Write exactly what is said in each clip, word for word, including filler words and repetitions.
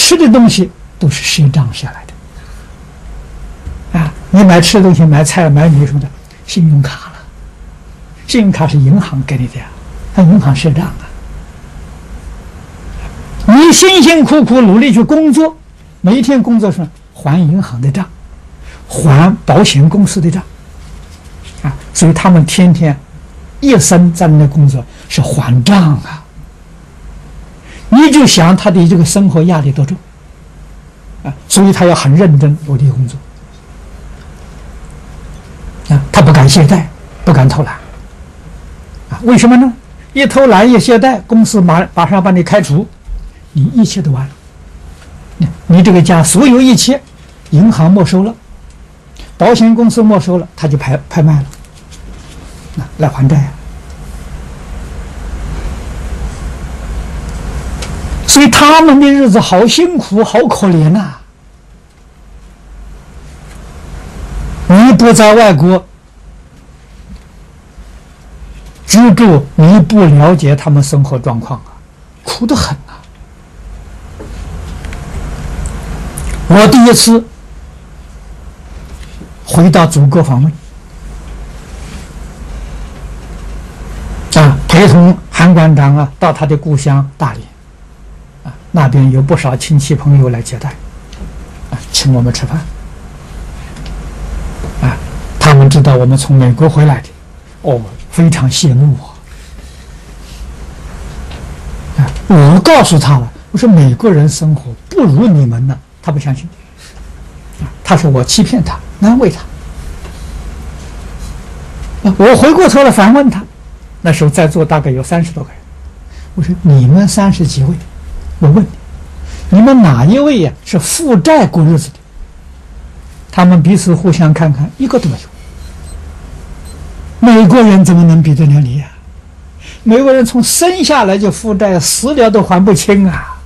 吃的东西都是赊账下来的啊！你买吃的东西、买菜、买米什么的，信用卡了，信用卡是银行给你的呀，他银行赊账啊。你辛辛苦苦努力去工作，每一天工作上还银行的账，还保险公司的账啊，所以他们天天一生在那工作是还账啊。你就想他的这个生活压力多重啊，所以他要很认真努力工作啊，他不敢懈怠，不敢偷懒啊。为什么呢？一偷懒一懈怠，公司马马上把你开除，你一切都完了。你你这个家所有一切，银行没收了，保险公司没收了，他就拍拍卖了，那来还债啊。所以他们的日子好辛苦，好可怜呐、啊！你不在外国居住，你不了解他们生活状况啊，苦得很啊！我第一次回到祖国访问啊，陪同韩馆长啊到他的故乡大连。那边有不少亲戚朋友来接待，啊，请我们吃饭，啊，他们知道我们从美国回来的，哦，非常羡慕我，啊，我告诉他了，我说美国人生活不如你们呢，他不相信，啊，他说我欺骗他，安慰他，啊，我回过头来反问他，那时候在座大概有三十多个人，我说你们三十几位。我问你，你们哪一位呀、啊、是负债过日子的？他们彼此互相看看，一个都没有。美国人怎么能比得了你呀、啊？美国人从生下来就负债，死了都还不清啊！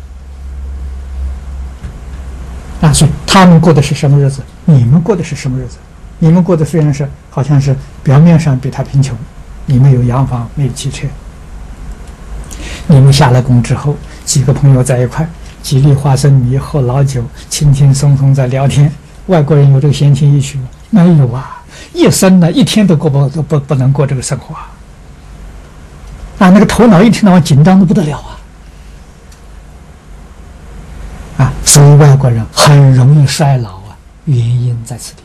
啊，所以他们过的是什么日子？你们过的是什么日子？你们过的虽然是好像是表面上比他贫穷，你们有洋房，没有汽车。你们下了工之后，几个朋友在一块，几粒花生米，喝老酒，轻轻松松在聊天。外国人有这个闲情逸趣吗？没有啊，一生呢，一天都过不都不不能过这个生活啊！啊，那个头脑一天到晚紧张的不得了啊！啊，所以外国人很容易衰老啊，原因在此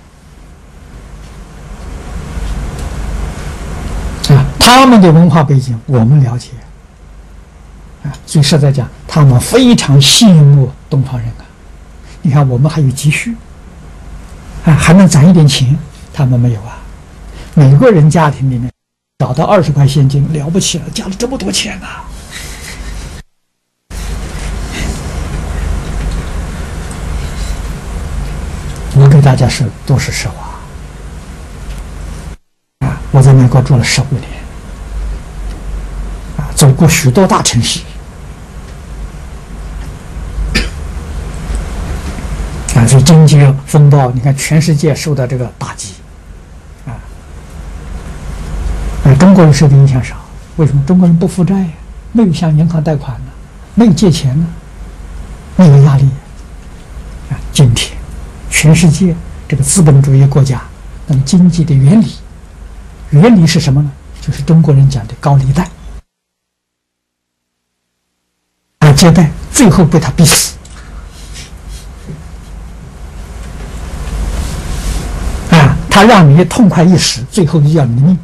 地。啊，他们的文化背景我们了解。啊，所以实在讲，他们非常羡慕东方人啊！你看，我们还有积蓄，啊，还能攒一点钱，他们没有啊。美国人家庭里面找到二十块现金了不起了，加了这么多钱呐、啊！我给大家说都是实话啊！我在美国住了十五年，啊，走过许多大城市。啊，所以经济风暴，你看全世界受到这个打击，啊，而中国人受的影响少。为什么？中国人不负债呀，没有向银行贷款呢，没有借钱呢，没有压力。啊，今天全世界这个资本主义国家，那么经济的原理，原理是什么呢？就是中国人讲的高利贷，啊，借贷最后被他逼死。他让你痛快一时，最后要你的命。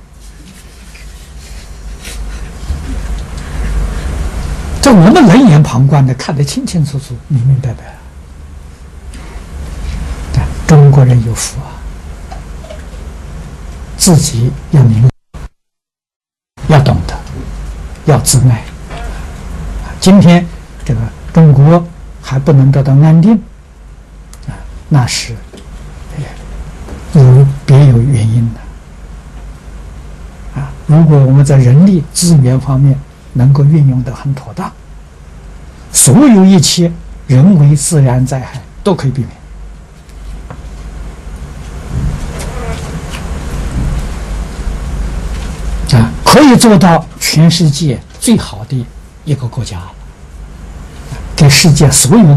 这我们冷眼旁观的看得清清楚楚、明明白白。但中国人有福啊，自己要明白，要懂得，要自爱。今天这个中国还不能得到安定，啊，那是有别有原因的啊！如果我们在人力资源方面能够运用得很妥当，所有一切人为自然灾害都可以避免啊，可以做到全世界最好的一个国家，给世界所有